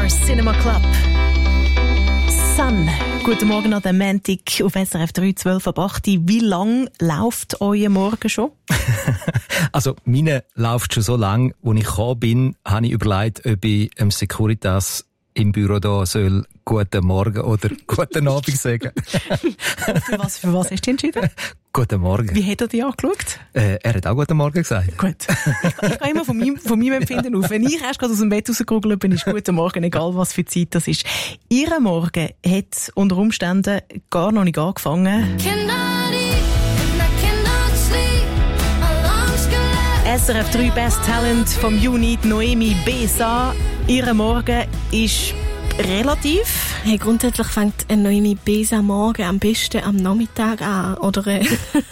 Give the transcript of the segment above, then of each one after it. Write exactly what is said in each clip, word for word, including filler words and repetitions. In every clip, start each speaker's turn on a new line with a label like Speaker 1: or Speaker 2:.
Speaker 1: Star Cinema Club. Sun. Guten Morgen an den Montag auf S R F drei, zwölf ab acht. Wie lang läuft euer Morgen schon?
Speaker 2: Also, meine läuft schon so lang, als ich gekommen bin, habe ich überlegt, ob ich dem Securitas im Büro da soll «Guten Morgen» oder «Guten Abend» sagen.
Speaker 1: für, was, für was hast du dich entschieden?
Speaker 2: «Guten Morgen».
Speaker 1: Wie hat er dich angeschaut?
Speaker 2: Äh, er hat auch «Guten Morgen» gesagt.
Speaker 1: Gut. Ich, ich gehe immer von meinem, von meinem Empfinden auf. Wenn ich erst gerade aus dem Bett rausgerugelt bin, ist «Guten Morgen», egal was für Zeit das ist. Ihr Morgen hat unter Umständen gar noch nicht angefangen. S R F drei Best Talent vom Juni, Noemi Besa. Ihr Morgen ist relativ.
Speaker 3: Hey, grundsätzlich fängt ein Noemi Besa morgen am besten am Nachmittag an, oder? Äh?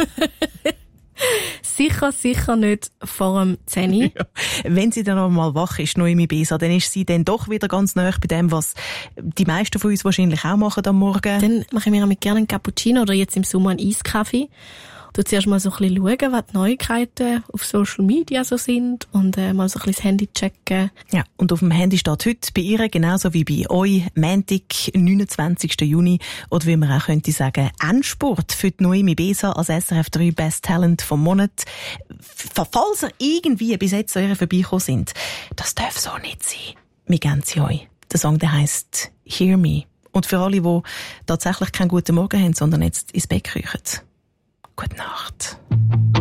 Speaker 3: sicher, sicher nicht vor dem zehn Uhr.
Speaker 1: Ja. Wenn sie dann noch mal wach ist, Noemi Besa, dann ist sie dann doch wieder ganz nahe bei dem, was die meisten von uns wahrscheinlich auch machen am Morgen.
Speaker 3: Dann mache ich mir mit gerne einen Cappuccino oder jetzt im Sommer einen Eiskaffee. Du zuerst mal so ein bisschen schauen, was die Neuigkeiten auf Social Media so sind und äh, mal so ein bisschen das Handy checken.
Speaker 1: Ja, und auf dem Handy steht heute bei ihr, genauso wie bei euch, Montag, neunundzwanzigsten Juni, oder wie man auch könnte sagen, Endspurt für die Noemi Besa als S R F drei Best Talent vom Monat. Falls ihr irgendwie bis jetzt an ihr vorbeigekommen sind, das darf so nicht sein. Wir geben sie euch. Der Song, der heisst «Hear Me». Und für alle, die tatsächlich keinen guten Morgen haben, sondern jetzt ins Bett kriechen, gute Nacht.